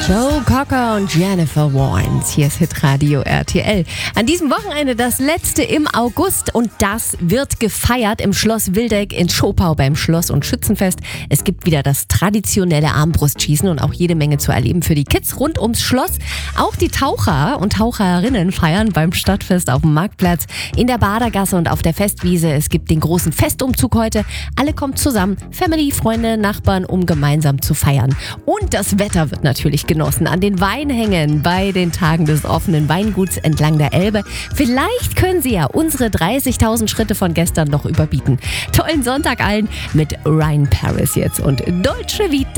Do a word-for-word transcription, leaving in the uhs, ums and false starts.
Joe Cocker und Jennifer Warnes. Hier ist Hitradio R T L. An diesem Wochenende das letzte im August und das wird gefeiert im Schloss Wildeck in Schopau beim Schloss- und Schützenfest. Es gibt wieder das traditionelle Armbrustschießen und auch jede Menge zu erleben für die Kids rund ums Schloss. Auch die Taucher und Taucherinnen feiern beim Stadtfest auf dem Marktplatz, in der Badergasse und auf der Festwiese. Es gibt den großen Festumzug heute. Alle kommen zusammen, Family, Freunde, Nachbarn, um gemeinsam zu feiern. Und das Wetter wird natürlich genossen an den Weinhängen bei den Tagen des offenen Weinguts entlang der Elbe. Vielleicht können Sie ja unsere dreißigtausend Schritte von gestern noch überbieten. Tollen Sonntag allen mit Ryan Paris jetzt und Dolce Vita.